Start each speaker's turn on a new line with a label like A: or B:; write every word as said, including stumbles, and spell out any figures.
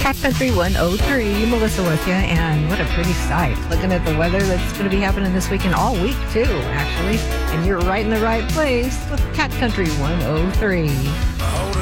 A: Cat Country one oh three, Melissa with you, and what a pretty sight. Looking at the weather that's going to be happening this weekend, all week too, actually. And you're right in the right place with Cat Country one oh three.